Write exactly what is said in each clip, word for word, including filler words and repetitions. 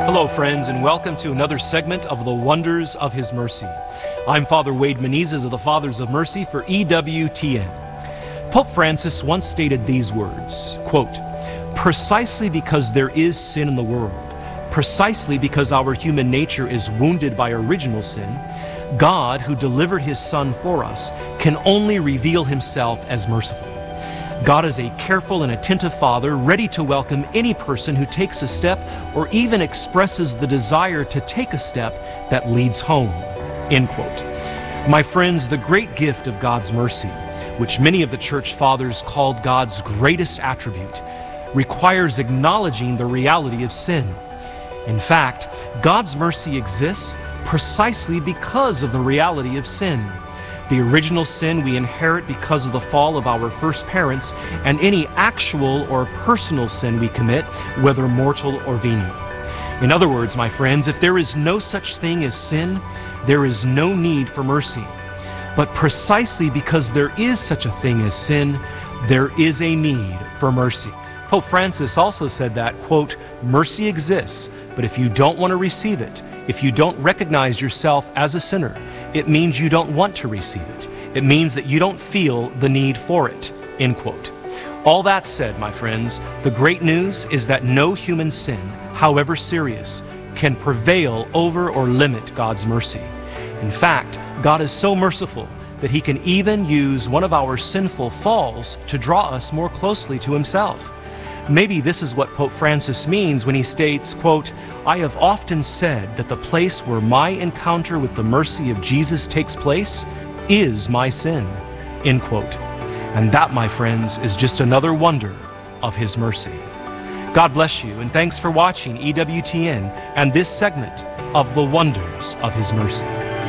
Hello, friends, and welcome to another segment of The Wonders of His Mercy. I'm Father Wade Menezes of the Fathers of Mercy for E W T N. Pope Francis once stated these words, quote, "Precisely because there is sin in the world, precisely because our human nature is wounded by original sin, God, who delivered His Son for us, can only reveal Himself as merciful. God is a careful and attentive Father, ready to welcome any person who takes a step or even expresses the desire to take a step that leads home." End quote. My friends, the great gift of God's mercy, which many of the Church Fathers called God's greatest attribute, requires acknowledging the reality of sin. In fact, God's mercy exists precisely because of the reality of sin. The original sin we inherit because of the fall of our first parents, and any actual or personal sin we commit, whether mortal or venial. In other words, my friends, if there is no such thing as sin, there is no need for mercy. But precisely because there is such a thing as sin, there is a need for mercy. Pope Francis also said that, quote, "Mercy exists, but if you don't want to receive it, if you don't recognize yourself as a sinner, it means you don't want to receive it. It means that you don't feel the need for it," end quote. All that said, my friends, the great news is that no human sin, however serious, can prevail over or limit God's mercy. In fact, God is so merciful that He can even use one of our sinful falls to draw us more closely to Himself. Maybe this is what Pope Francis means when he states, quote, "I have often said that the place where my encounter with the mercy of Jesus takes place is my sin," end quote. And that, my friends, is just another wonder of His mercy. God bless you, and thanks for watching E W T N and this segment of The Wonders of His Mercy.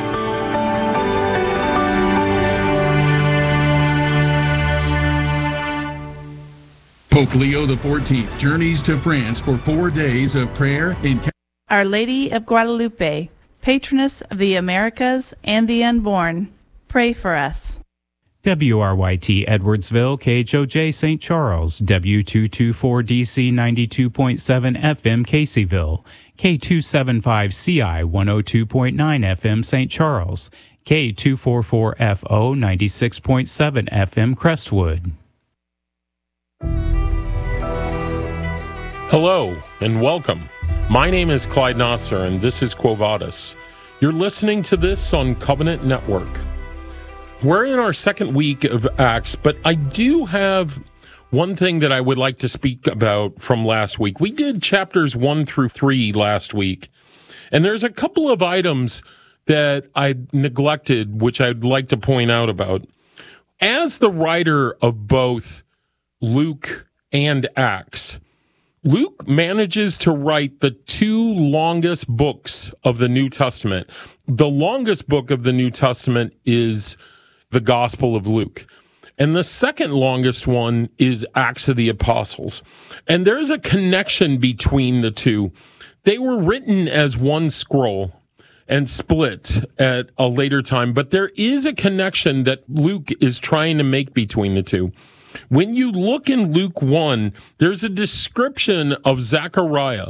Pope Leo the fourteenth journeys to France for four days of prayer in Our Lady of Guadalupe, patroness of the Americas and the unborn, pray for us. W R Y T Edwardsville, K H O J Saint Charles, W two twenty-four D C ninety-two point seven F M Caseyville, K two seventy-five C I one oh two point nine F M Saint Charles, K two forty-four F O ninety-six point seven F M Crestwood. Hello and welcome. My name is Clyde Nasser and this is Quo Vadis. You're listening to this on Covenant Network. We're in our second week of Acts, but I do have one thing that I would like to speak about from last week. We did chapters one through three last week, and there's a couple of items that I neglected, which I'd like to point out about. As the writer of both Luke and Acts, Luke manages to write the two longest books of the New Testament. The longest book of the New Testament is the Gospel of Luke. And the second longest one is Acts of the Apostles. And there's a connection between the two. They were written as one scroll and split at a later time, but there is a connection that Luke is trying to make between the two. When you look in Luke one, there's a description of Zechariah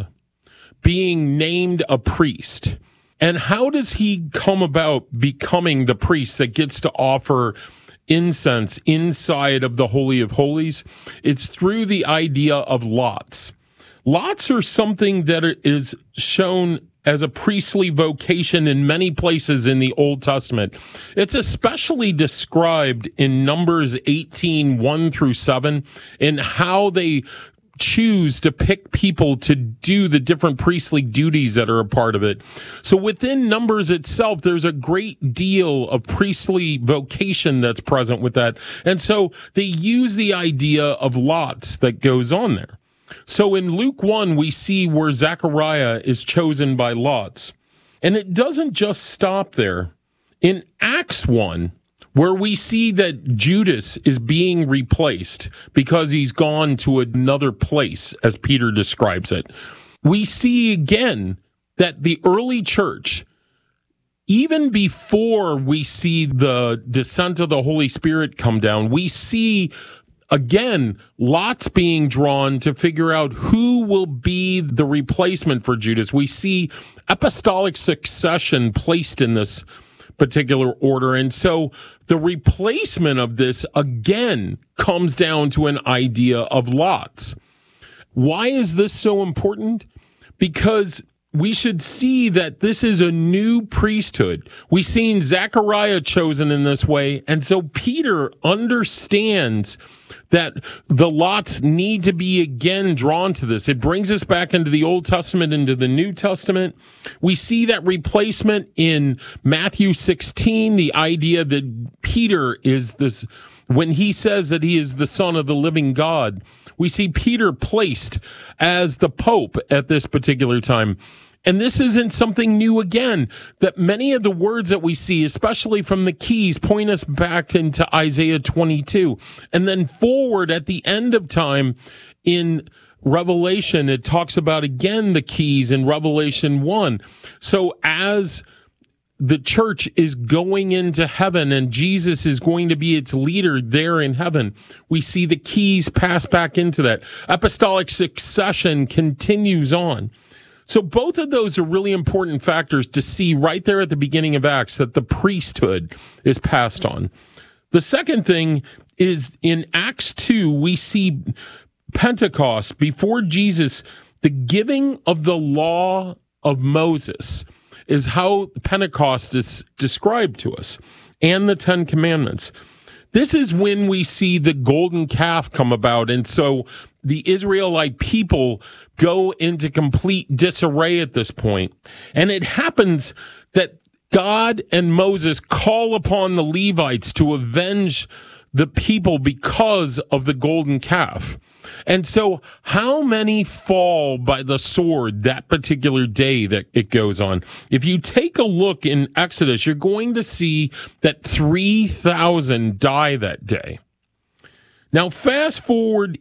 being named a priest. And how does he come about becoming the priest that gets to offer incense inside of the Holy of Holies? It's through the idea of lots. Lots are something that is shown as a priestly vocation in many places in the Old Testament. It's especially described in Numbers eighteen, one through seven, in how they choose to pick people to do the different priestly duties that are a part of it. So within Numbers itself, there's a great deal of priestly vocation that's present with that. And so they use the idea of lots that goes on there. So in Luke one, we see where Zechariah is chosen by lots. And it doesn't just stop there. In Acts one, where we see that Judas is being replaced because he's gone to another place, as Peter describes it, we see again that the early church, even before we see the descent of the Holy Spirit come down, we see Again, lots being drawn to figure out who will be the replacement for Judas. We see apostolic succession placed in this particular order. And so the replacement of this, again, comes down to an idea of lots. Why is this so important? Because we should see that this is a new priesthood. We've seen Zechariah chosen in this way, and so Peter understands that the lots need to be again drawn to this. It brings us back into the Old Testament, into the New Testament. We see that replacement in Matthew sixteen, the idea that Peter is this, when he says that he is the Son of the living God, we see Peter placed as the Pope at this particular time. And this isn't something new again, that many of the words that we see, especially from the keys, point us back into Isaiah twenty-two. And then forward at the end of time in Revelation, it talks about again the keys in Revelation one. So as the church is going into heaven and Jesus is going to be its leader there in heaven, we see the keys pass back into that. Apostolic succession continues on. So both of those are really important factors to see right there at the beginning of Acts, that the priesthood is passed on. The second thing is in Acts two, we see Pentecost, before Jesus, the giving of the law of Moses is how Pentecost is described to us, and the Ten Commandments. This is when we see the golden calf come about, and so the Israelite people go into complete disarray at this point. And it happens that God and Moses call upon the Levites to avenge the people because of the golden calf. And so how many fall by the sword that particular day that it goes on? If you take a look in Exodus, you're going to see that three thousand die that day. Now, fast forward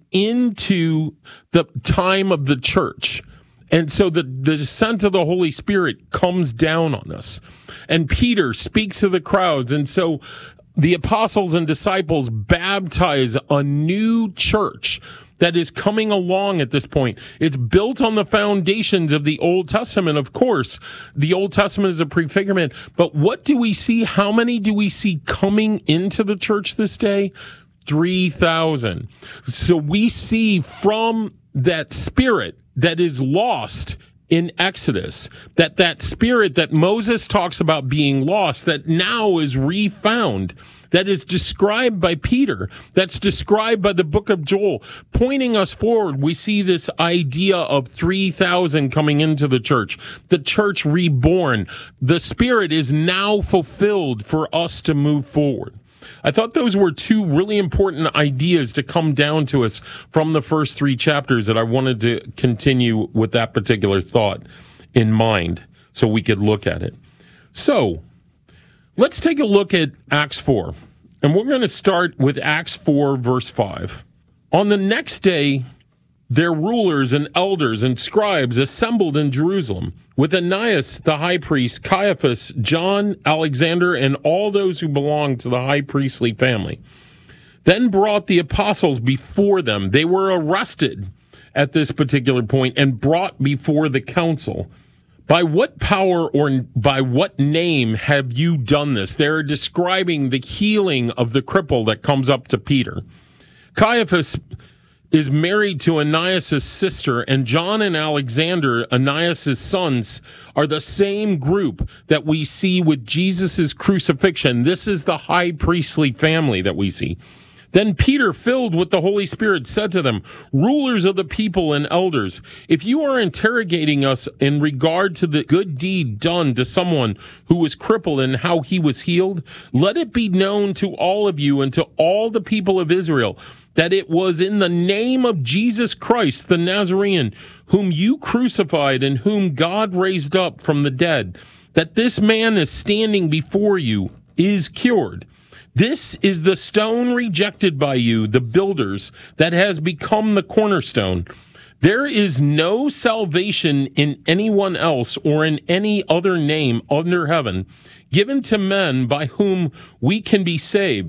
into the time of the church. And so the, the descent of the Holy Spirit comes down on us. And Peter speaks to the crowds. And so the apostles and disciples baptize a new church that is coming along at this point. It's built on the foundations of the Old Testament, of course. The Old Testament is a prefigurement. But what do we see? How many do we see coming into the church this day? three thousand. So we see from that spirit that is lost in Exodus, that that spirit that Moses talks about being lost, that now is refound, that is described by Peter, that's described by the book of Joel, pointing us forward. We see this idea of three thousand coming into the church, the church reborn. The spirit is now fulfilled for us to move forward. I thought those were two really important ideas to come down to us from the first three chapters that I wanted to continue with that particular thought in mind so we could look at it. So let's take a look at Acts four. And we're going to start with Acts four, verse five. On the next day, their rulers and elders and scribes assembled in Jerusalem with Ananias the high priest, Caiaphas, John, Alexander, and all those who belonged to the high priestly family. Then brought the apostles before them. They were arrested at this particular point and brought before the council. By what power or by what name have you done this? They're describing the healing of the cripple that comes up to Peter. Caiaphas is married to Ananias' sister, and John and Alexander, Ananias' sons, are the same group that we see with Jesus' crucifixion. This is the high priestly family that we see. Then Peter, filled with the Holy Spirit, said to them, rulers of the people and elders, if you are interrogating us in regard to the good deed done to someone who was crippled and how he was healed, let it be known to all of you and to all the people of Israel that it was in the name of Jesus Christ, the Nazarene, whom you crucified and whom God raised up from the dead, that this man is standing before you is cured. This is the stone rejected by you, the builders, that has become the cornerstone. There is no salvation in anyone else or in any other name under heaven given to men by whom we can be saved.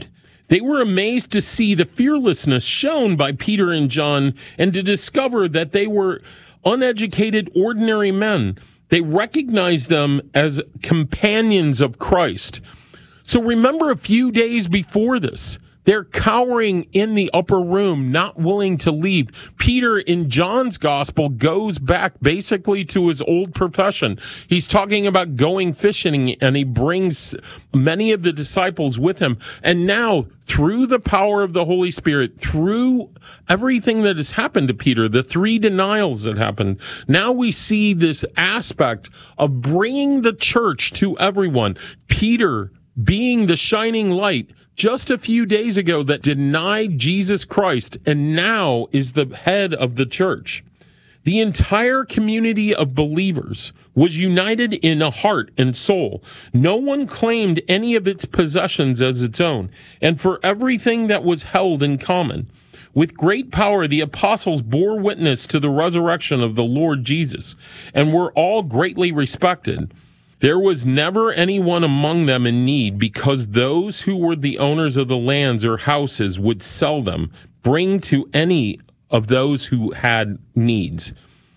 They were amazed to see the fearlessness shown by Peter and John and to discover that they were uneducated, ordinary men. They recognized them as companions of Christ. So remember a few days before this, they're cowering in the upper room, not willing to leave. Peter, in John's gospel, goes back basically to his old profession. He's talking about going fishing, and he brings many of the disciples with him. And now, through the power of the Holy Spirit, through everything that has happened to Peter, the three denials that happened, now we see this aspect of bringing the church to everyone. Peter being the shining light just a few days ago that denied Jesus Christ and now is the head of the church. The entire community of believers was united in a heart and soul. No one claimed any of its possessions as its own, and for everything that was held in common. With great power, the apostles bore witness to the resurrection of the Lord Jesus, and were all greatly respected. There was never anyone among them in need, because those who were the owners of the lands or houses would sell them, bring to any of those who had needs.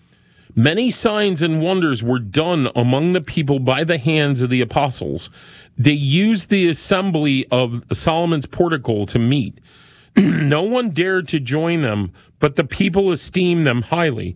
Many signs and wonders were done among the people by the hands of the apostles. They used the assembly of Solomon's portico to meet. No one dared to join them, but the people esteemed them highly.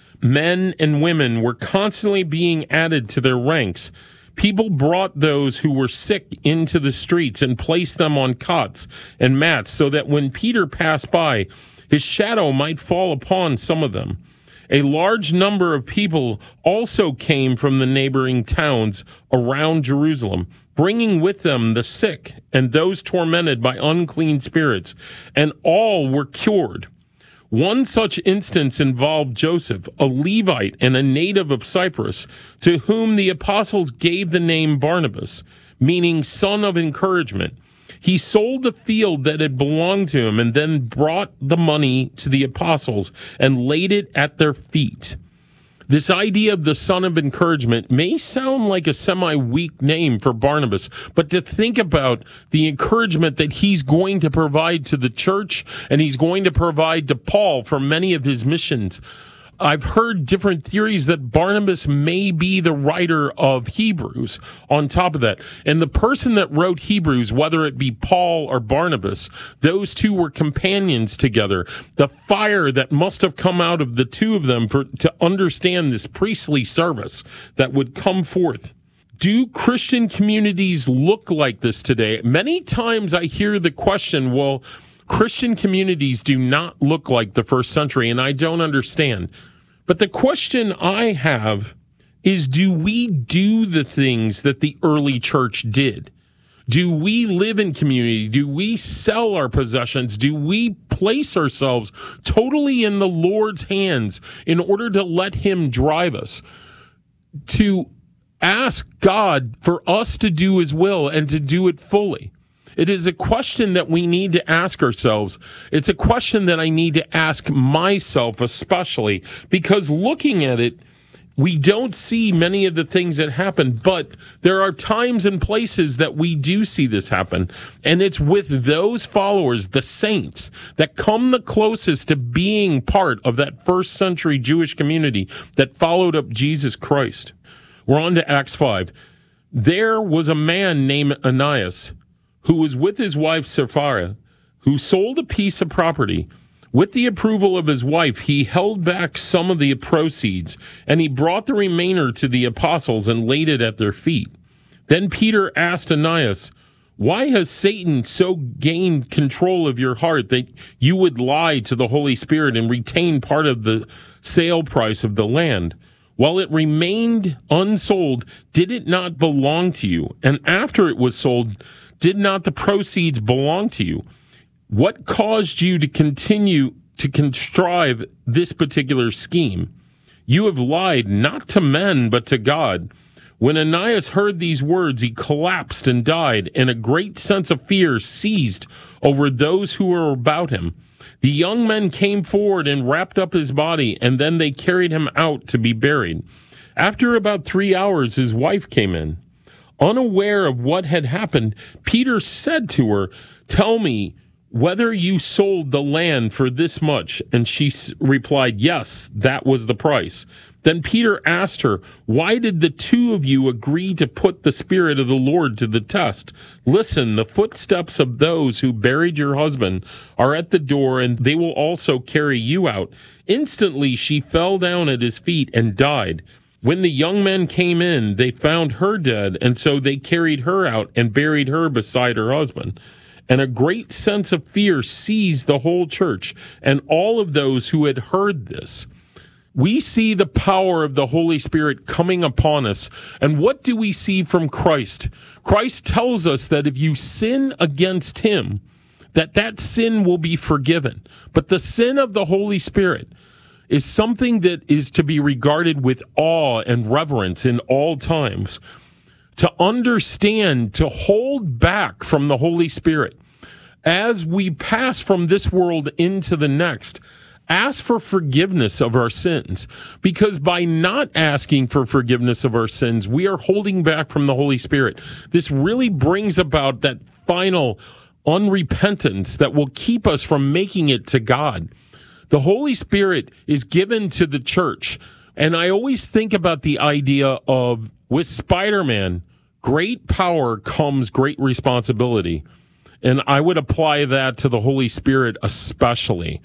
Men and women were constantly being added to their ranks. People brought those who were sick into the streets and placed them on cots and mats so that when Peter passed by, his shadow might fall upon some of them. A large number of people also came from the neighboring towns around Jerusalem, bringing with them the sick and those tormented by unclean spirits, and all were cured. One such instance involved Joseph, a Levite and a native of Cyprus, to whom the apostles gave the name Barnabas, meaning son of encouragement. He sold the field that had belonged to him and then brought the money to the apostles and laid it at their feet. This idea of the son of encouragement may sound like a semi-weak name for Barnabas, but to think about the encouragement that he's going to provide to the church and he's going to provide to Paul for many of his missions. I've heard different theories that Barnabas may be the writer of Hebrews on top of that. And the person that wrote Hebrews, whether it be Paul or Barnabas, those two were companions together. The fire that must have come out of the two of them for to understand this priestly service that would come forth. Do Christian communities look like this today? Many times I hear the question, well, Christian communities do not look like the first century, and I don't understand. But the question I have is, do we do the things that the early church did? Do we live in community? Do we sell our possessions? Do we place ourselves totally in the Lord's hands in order to let him drive us? To ask God for us to do his will and to do it fully. It is a question that we need to ask ourselves. It's a question that I need to ask myself especially, because looking at it, we don't see many of the things that happen, but there are times and places that we do see this happen. And it's with those followers, the saints, that come the closest to being part of that first century Jewish community that followed up Jesus Christ. We're on to Acts five. There was a man named Ananias who was with his wife Sapphira, who sold a piece of property. With the approval of his wife, he held back some of the proceeds, and he brought the remainder to the apostles and laid it at their feet. Then Peter asked Ananias, "Why has Satan so gained control of your heart that you would lie to the Holy Spirit and retain part of the sale price of the land? While it remained unsold, did it not belong to you? And after it was sold, did not the proceeds belong to you? What caused you to continue to contrive this particular scheme? You have lied not to men, but to God." When Ananias heard these words, he collapsed and died, and a great sense of fear seized over those who were about him. The young men came forward and wrapped up his body, and then they carried him out to be buried. After about three hours, his wife came in. Unaware of what had happened, Peter said to her, "Tell me whether you sold the land for this much." And she replied, "Yes, that was the price." Then Peter asked her, "Why did the two of you agree to put the Spirit of the Lord to the test? Listen, the footsteps of those who buried your husband are at the door, and they will also carry you out." Instantly she fell down at his feet and died. When the young men came in, they found her dead, and so they carried her out and buried her beside her husband. And a great sense of fear seized the whole church and all of those who had heard this. We see the power of the Holy Spirit coming upon us. And what do we see from Christ? Christ tells us that if you sin against him, that that sin will be forgiven. But the sin of the Holy Spirit is something that is to be regarded with awe and reverence in all times. To understand, to hold back from the Holy Spirit as we pass from this world into the next. Ask for forgiveness of our sins, because by not asking for forgiveness of our sins, we are holding back from the Holy Spirit. This really brings about that final unrepentance that will keep us from making it to God. The Holy Spirit is given to the church, and I always think about the idea of, with Spider-Man, great power comes great responsibility, and I would apply that to the Holy Spirit especially.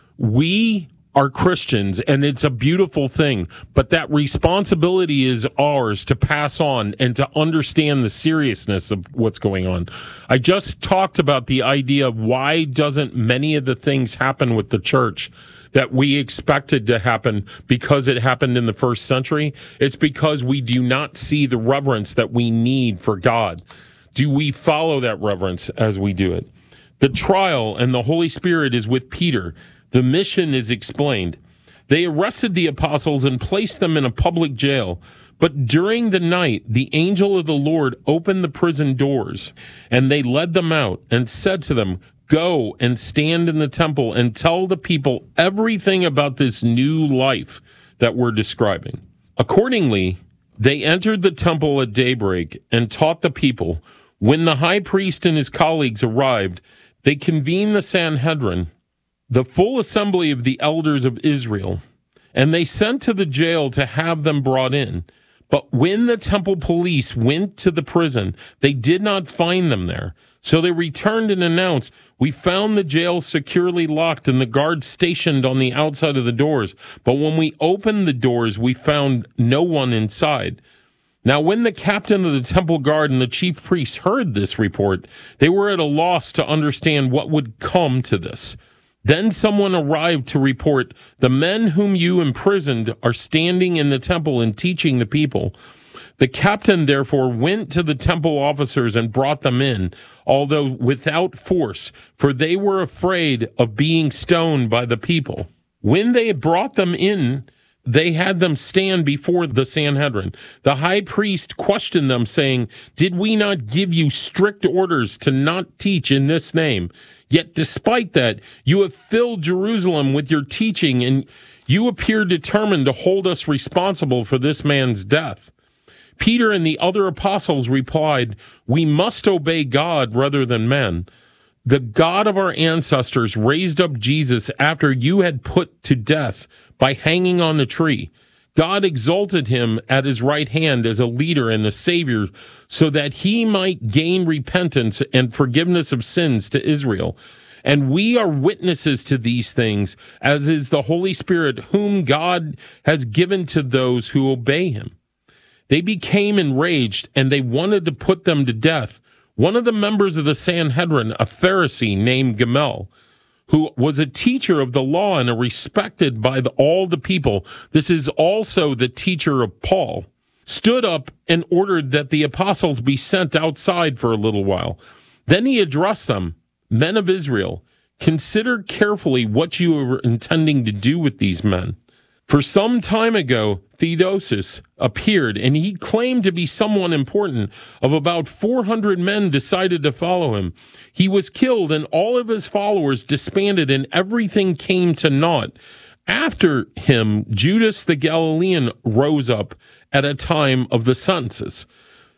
We are Christians, and it's a beautiful thing, but that responsibility is ours to pass on and to understand the seriousness of what's going on. I just talked about the idea of why doesn't many of the things happen with the church that we expected to happen because it happened in the first century. It's because we do not see the reverence that we need for God. Do we follow that reverence as we do it? The trial and the Holy Spirit is with Peter. The mission is explained. They arrested the apostles and placed them in a public jail. But during the night, the angel of the Lord opened the prison doors, and they led them out and said to them, "Go and stand in the temple and tell the people everything about this new life that we're describing." Accordingly, they entered the temple at daybreak and taught the people. When the high priest and his colleagues arrived, they convened the Sanhedrin, the full assembly of the elders of Israel, and they sent to the jail to have them brought in. But when the temple police went to the prison, they did not find them there. So they returned and announced, "We found the jail securely locked and the guards stationed on the outside of the doors. But when we opened the doors, we found no one inside." Now, when the captain of the temple guard and the chief priests heard this report, they were at a loss to understand what would come to this. Then someone arrived to report, "The men whom you imprisoned are standing in the temple and teaching the people." The captain therefore went to the temple officers and brought them in, although without force, for they were afraid of being stoned by the people. When they had brought them in, they had them stand before the Sanhedrin. The high priest questioned them, saying, "Did we not give you strict orders to not teach in this name? Yet despite that, you have filled Jerusalem with your teaching, and you appear determined to hold us responsible for this man's death." Peter and the other apostles replied, "We must obey God rather than men. The God of our ancestors raised up Jesus after you had put to death by hanging on the tree. God exalted him at his right hand as a leader and a savior so that he might gain repentance and forgiveness of sins to Israel. And we are witnesses to these things, as is the Holy Spirit, whom God has given to those who obey him." They became enraged, and they wanted to put them to death. One of the members of the Sanhedrin, a Pharisee named Gamaliel, who was a teacher of the law and a respected by the, all the people, this is also the teacher of Paul, stood up and ordered that the apostles be sent outside for a little while. Then he addressed them, "Men of Israel, consider carefully what you are intending to do with these men. For some time ago, Theodosius appeared, and he claimed to be someone important. Of about four hundred men decided to follow him. He was killed, and all of his followers disbanded, and everything came to naught. After him, Judas the Galilean rose up at a time of the census.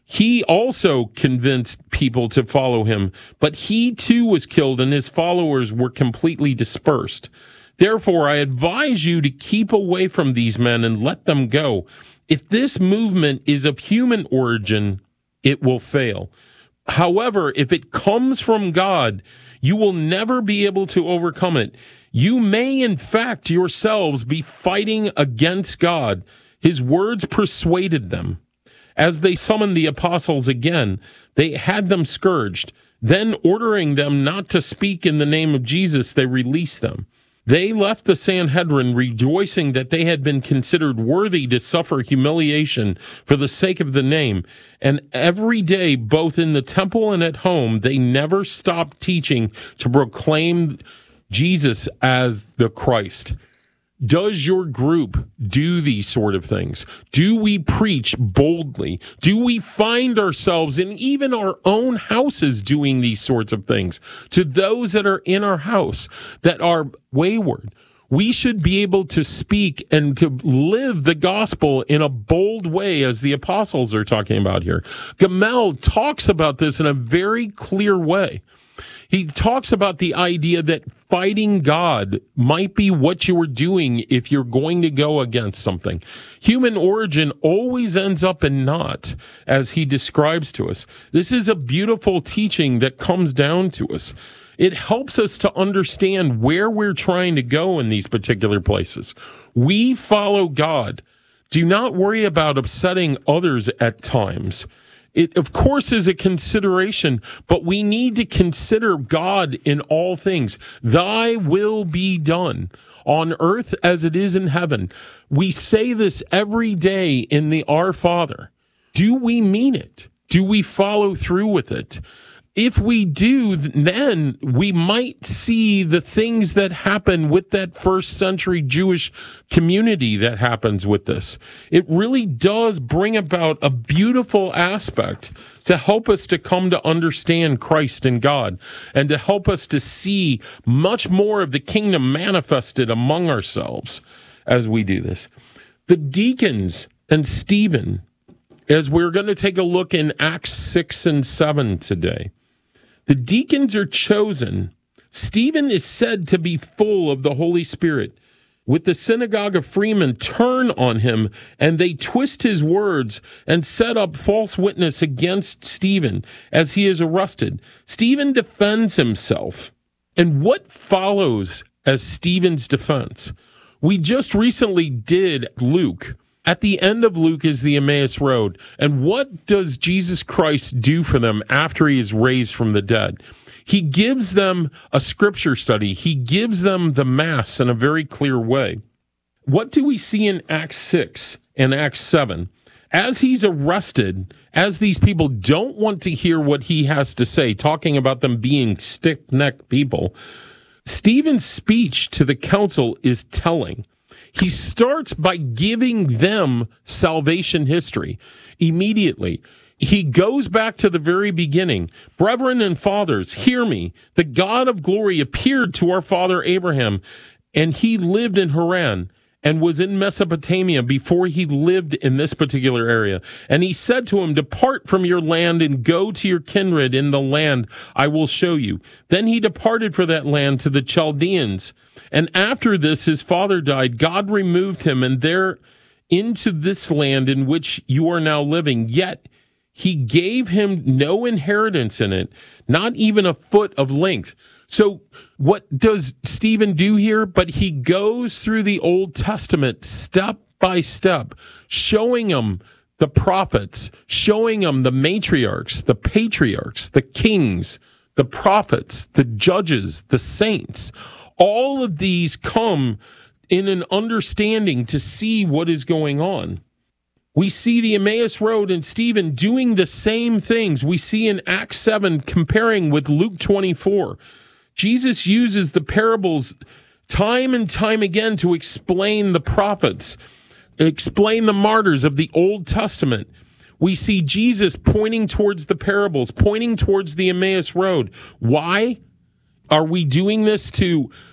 He also convinced people to follow him, but he too was killed and his followers were completely dispersed. Therefore, I advise you to keep away from these men and let them go. If this movement is of human origin, it will fail. However, if it comes from God, you will never be able to overcome it. You may, in fact, yourselves be fighting against God. His words persuaded them. As they summoned the apostles again, they had them scourged. Then, ordering them not to speak in the name of Jesus, they released them. They left the Sanhedrin rejoicing that they had been considered worthy to suffer humiliation for the sake of the name. And every day, both in the temple and at home, they never stopped teaching to proclaim Jesus as the Christ. Does your group do these sort of things? Do we preach boldly? Do we find ourselves in even our own houses doing these sorts of things to those that are in our house that are wayward? We should be able to speak and to live the gospel in a bold way, as the apostles are talking about here. Gamel talks about this in a very clear way. He talks about the idea that fighting God might be what you are doing if you're going to go against something. Human origin always ends up in naught, as he describes to us. This is a beautiful teaching that comes down to us. It helps us to understand where we're trying to go in these particular places. We follow God. Do not worry about upsetting others at times. It, of course, is a consideration, but we need to consider God in all things. Thy will be done on earth as it is in heaven. We say this every day in the Our Father. Do we mean it? Do we follow through with it? If we do, then we might see the things that happen with that first century Jewish community that happens with this. It really does bring about a beautiful aspect to help us to come to understand Christ and God, and to help us to see much more of the kingdom manifested among ourselves as we do this. The deacons and Stephen, as we're going to take a look in Acts six and seven today, the deacons are chosen. Stephen is said to be full of the Holy Spirit. With the synagogue of freemen turn on him, and they twist his words and set up false witness against Stephen as he is arrested. Stephen defends himself. And what follows as Stephen's defense? We just recently did Luke. At the end of Luke is the Emmaus Road. And what does Jesus Christ do for them after he is raised from the dead? He gives them a scripture study. He gives them the Mass in a very clear way. What do we see in Acts six and Acts seven? As he's arrested, as these people don't want to hear what he has to say, talking about them being stiff-necked people, Stephen's speech to the council is telling. He starts by giving them salvation history immediately. He goes back to the very beginning. Brethren and fathers, hear me. The God of glory appeared to our father Abraham, and he lived in Haran and was in Mesopotamia before he lived in this particular area. And he said to him, depart from your land and go to your kindred in the land I will show you. Then he departed for that land to the Chaldeans. And after this, his father died. God removed him and there into this land in which you are now living. Yet he gave him no inheritance in it, not even a foot of length. So what does Stephen do here? But he goes through the Old Testament step by step, showing them the prophets, showing them the matriarchs, the patriarchs, the kings, the prophets, the judges, the saints. All of these come in an understanding to see what is going on. We see the Emmaus Road and Stephen doing the same things. We see in Acts seven comparing with Luke twenty-four. Jesus uses the parables time and time again to explain the prophets, explain the martyrs of the Old Testament. We see Jesus pointing towards the parables, pointing towards the Emmaus Road. Why? Are we doing this to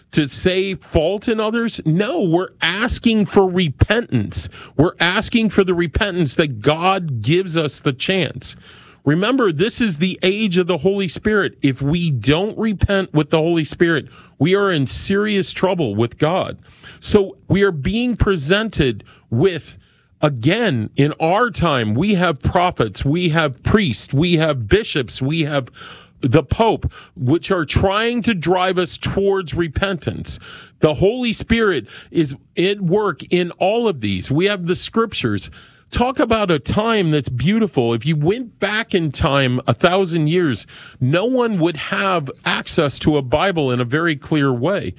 to say fault in others? No, we're asking for repentance. We're asking for the repentance that God gives us the chance. Remember, this is the age of the Holy Spirit. If we don't repent with the Holy Spirit, we are in serious trouble with God. So we are being presented with, again, in our time, we have prophets, we have priests, we have bishops, we have the Pope, which are trying to drive us towards repentance. The Holy Spirit is at work in all of these. We have the scriptures. Talk about a time that's beautiful. If you went back in time a thousand years, no one would have access to a Bible in a very clear way.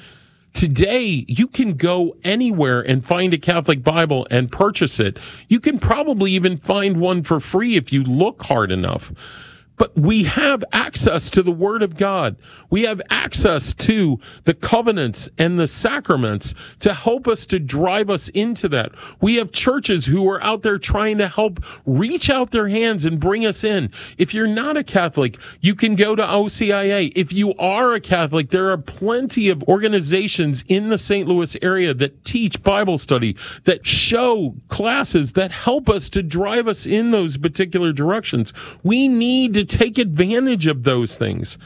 Today, you can go anywhere and find a Catholic Bible and purchase it. You can probably even find one for free if you look hard enough. But we have access to the Word of God. We have access to the covenants and the sacraments to help us to drive us into that. We have churches who are out there trying to help reach out their hands and bring us in. If you're not a Catholic, you can go to O C I A. If you are a Catholic, there are plenty of organizations in the Saint Louis area that teach Bible study, that show classes that help us to drive us in those particular directions. We need to take advantage of those things.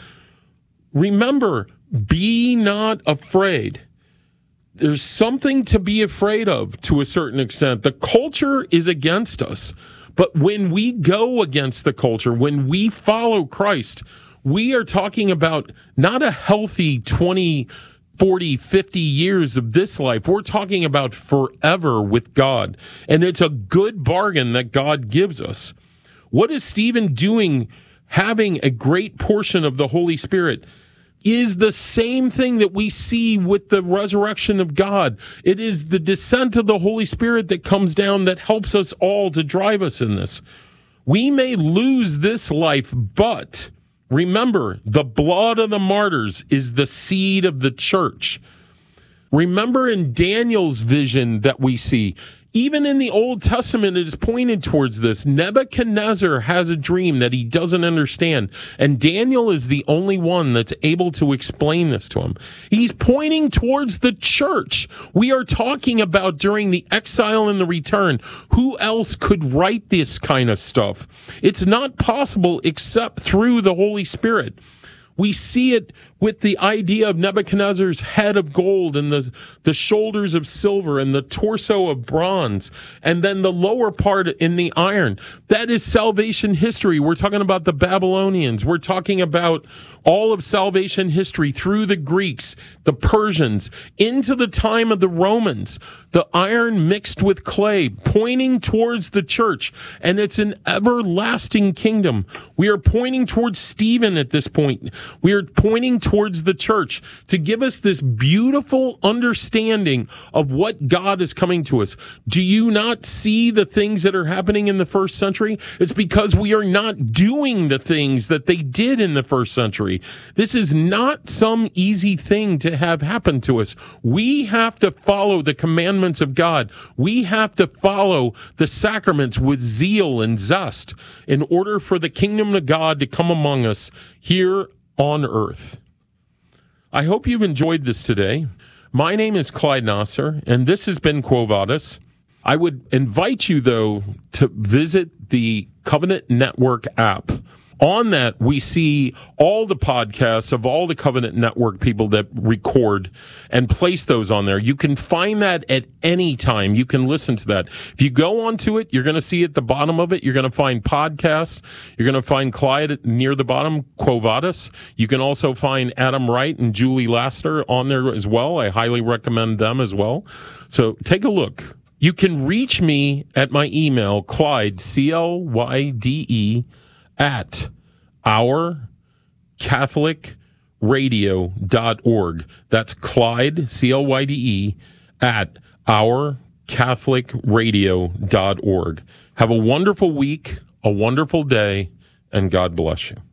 Remember, be not afraid. There's something to be afraid of to a certain extent. The culture is against us. But when we go against the culture, when we follow Christ, we are talking about not a healthy twenty, forty, fifty years of this life. We're talking about forever with God. And it's a good bargain that God gives us. What is Stephen doing? Having a great portion of the Holy Spirit is the same thing that we see with the resurrection of God. It is the descent of the Holy Spirit that comes down that helps us all to drive us in this. We may lose this life, but remember, the blood of the martyrs is the seed of the church. Remember in Daniel's vision that we see, even in the Old Testament, it is pointed towards this. Nebuchadnezzar has a dream that he doesn't understand, and Daniel is the only one that's able to explain this to him. He's pointing towards the church. We are talking about during the exile and the return. Who else could write this kind of stuff? It's not possible except through the Holy Spirit. We see it with the idea of Nebuchadnezzar's head of gold and the, the shoulders of silver and the torso of bronze, and then the lower part in the iron. That is salvation history. We're talking about the Babylonians. We're talking about all of salvation history through the Greeks, the Persians, into the time of the Romans. The iron mixed with clay, pointing towards the church, and it's an everlasting kingdom. We are pointing towards Stephen at this point. We are pointing towards the church to give us this beautiful understanding of what God is coming to us. Do you not see the things that are happening in the first century? It's because we are not doing the things that they did in the first century. This is not some easy thing to have happen to us. We have to follow the commandments of God. We have to follow the sacraments with zeal and zest in order for the kingdom of God to come among us here on earth. I hope you've enjoyed this today. My name is Clyde Nasser, and this has been Quo Vadis. I would invite you, though, to visit the Covenant Network app. On that, we see all the podcasts of all the Covenant Network people that record and place those on there. You can find that at any time. You can listen to that. If you go onto it, you're going to see at the bottom of it, you're going to find podcasts. You're going to find Clyde near the bottom, Quo Vadis. You can also find Adam Wright and Julie Lassner on there as well. I highly recommend them as well. So take a look. You can reach me at my email, Clyde, C L Y D E, at our catholic radio dot org. That's Clyde, C L Y D E, at our catholic radio dot org. Have a wonderful week, a wonderful day, and God bless you.